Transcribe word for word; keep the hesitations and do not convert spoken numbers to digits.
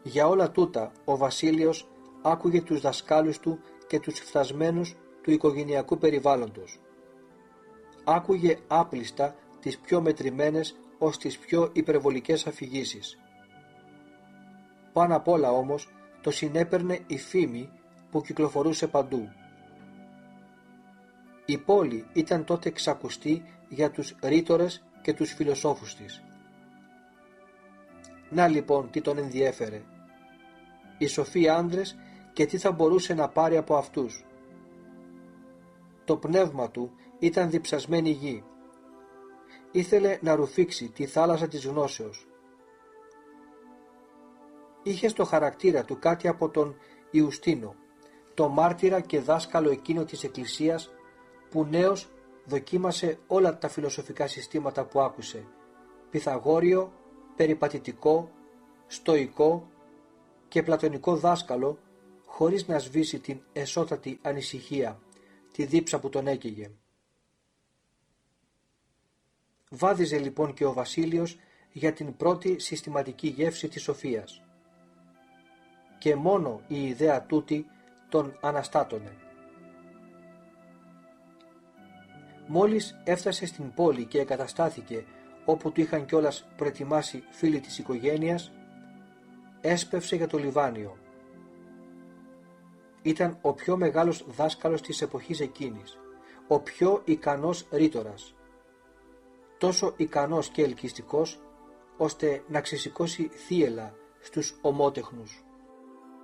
Για όλα τούτα ο Βασίλειος άκουγε τους δασκάλους του και τους φτασμένους του οικογενειακού περιβάλλοντος. Άκουγε άπλιστα τις πιο μετρημένες ως τις πιο υπερβολικές αφηγήσεις. Πάνω απ' όλα όμως το συνέπαιρνε η φήμη που κυκλοφορούσε παντού. Η πόλη ήταν τότε ξακουστή για τους ρήτορες και τους φιλοσόφους της. Να λοιπόν τι τον ενδιέφερε. Οι σοφοί άντρες και τι θα μπορούσε να πάρει από αυτούς. Το πνεύμα του ήταν διψασμένη γη. Ήθελε να ρουφήξει τη θάλασσα της γνώσεως. Είχε στο χαρακτήρα του κάτι από τον Ιουστίνο, το μάρτυρα και δάσκαλο εκείνο της Εκκλησίας, που νέος δοκίμασε όλα τα φιλοσοφικά συστήματα που άκουσε, Πυθαγόριο, περιπατητικό, στοικό και πλατωνικό δάσκαλο, χωρίς να σβήσει την εσώτατη ανησυχία, τη δίψα που τον έκαιγε. Βάδιζε λοιπόν και ο Βασίλειος για την πρώτη συστηματική γεύση της σοφίας. Και μόνο η ιδέα τούτη τον αναστάτωνε. Μόλις έφτασε στην πόλη και εγκαταστάθηκε όπου του είχαν κιόλας προετοιμάσει φίλοι της οικογένειας, έσπευσε για το Λιβάνιο. Ήταν ο πιο μεγάλος δάσκαλος της εποχής εκείνης, ο πιο ικανός ρήτορας, τόσο ικανός και ελκυστικός ώστε να ξεσηκώσει θύελλα στους ομότεχνους.